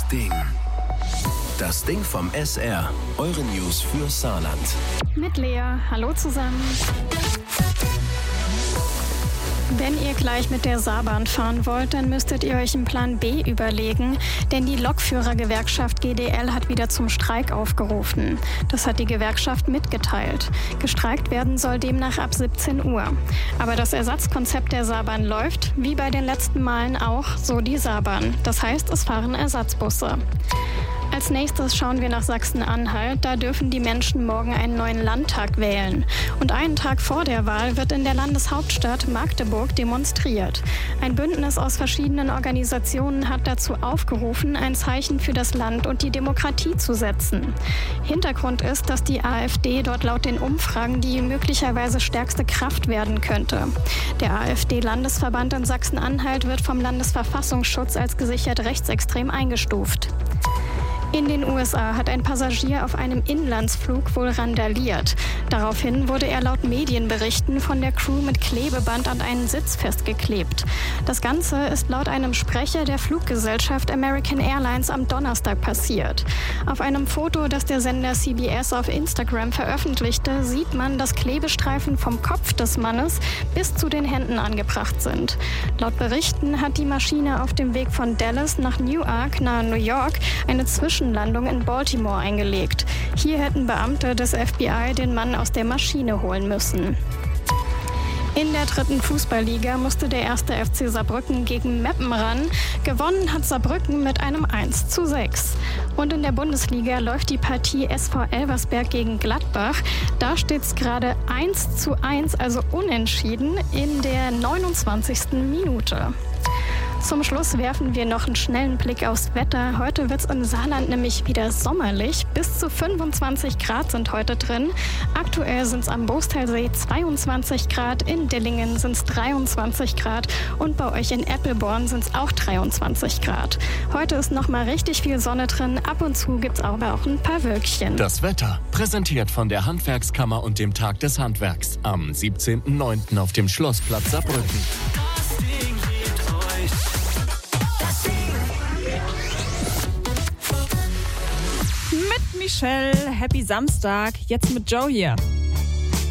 Ding. Das Ding vom SR. Eure News für Saarland. Mit Lea. Hallo zusammen. Wenn ihr gleich mit der Saarbahn fahren wollt, dann müsstet ihr euch einen Plan B überlegen, denn die Lokführergewerkschaft GDL hat wieder zum Streik aufgerufen. Das hat die Gewerkschaft mitgeteilt. Gestreikt werden soll demnach ab 17 Uhr. Aber das Ersatzkonzept der Saarbahn läuft, wie bei den letzten Malen auch, so die Saarbahn. Das heißt, es fahren Ersatzbusse. Als nächstes schauen wir nach Sachsen-Anhalt. Da dürfen die Menschen morgen einen neuen Landtag wählen. Und einen Tag vor der Wahl wird in der Landeshauptstadt Magdeburg demonstriert. Ein Bündnis aus verschiedenen Organisationen hat dazu aufgerufen, ein Zeichen für das Land und die Demokratie zu setzen. Hintergrund ist, dass die AfD dort laut den Umfragen die möglicherweise stärkste Kraft werden könnte. Der AfD-Landesverband in Sachsen-Anhalt wird vom Landesverfassungsschutz als gesichert rechtsextrem eingestuft. In den USA hat ein Passagier auf einem Inlandsflug wohl randaliert. Daraufhin wurde er laut Medienberichten von der Crew mit Klebeband an einen Sitz festgeklebt. Das Ganze ist laut einem Sprecher der Fluggesellschaft American Airlines am Donnerstag passiert. Auf einem Foto, das der Sender CBS auf Instagram veröffentlichte, sieht man, dass Klebestreifen vom Kopf des Mannes bis zu den Händen angebracht sind. Laut Berichten hat die Maschine auf dem Weg von Dallas nach Newark nahe New York eine Zwischenlandung in Baltimore eingelegt. Hier hätten Beamte des FBI den Mann aus der Maschine holen müssen. In der 3. Fußballliga musste der 1. FC Saarbrücken gegen Meppen ran. Gewonnen hat Saarbrücken mit einem 1:6. Und in der Bundesliga läuft die Partie SV Elversberg gegen Gladbach. Da steht es gerade 1:1, also unentschieden, in der 29. Minute. Zum Schluss werfen wir noch einen schnellen Blick aufs Wetter. Heute wird es im Saarland nämlich wieder sommerlich. Bis zu 25 Grad sind heute drin. Aktuell sind es am Boostalsee 22 Grad, in Dillingen sind es 23 Grad und bei euch in Eppelborn sind es auch 23 Grad. Heute ist noch mal richtig viel Sonne drin. Ab und zu gibt es aber auch ein paar Wölkchen. Das Wetter, präsentiert von der Handwerkskammer und dem Tag des Handwerks. Am 17.09. auf dem Schlossplatz Saarbrücken. Mit Michelle, happy Samstag, jetzt mit Joe hier.